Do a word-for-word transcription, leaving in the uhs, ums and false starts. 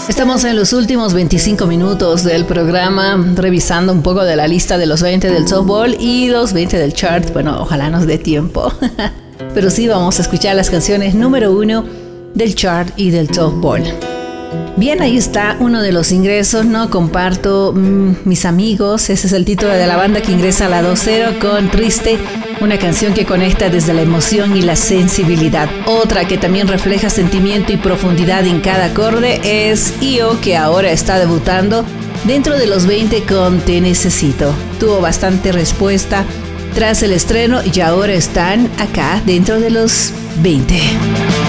Estamos en los últimos veinticinco minutos del programa, revisando un poco de la lista de los veinte del softball y los veinte del chart. Bueno, ojalá nos dé tiempo. Pero sí, vamos a escuchar las canciones número uno del chart y del softball. Bien, ahí está uno de los ingresos, ¿no? Comparto mmm, mis amigos. Ese es el título de la banda que ingresa a la dos cero con Triste, una canción que conecta desde la emoción y la sensibilidad. Otra que también refleja sentimiento y profundidad en cada acorde es I O, que ahora está debutando dentro de los veinte con Te Necesito. Tuvo bastante respuesta tras el estreno y ahora están acá dentro de los veinte.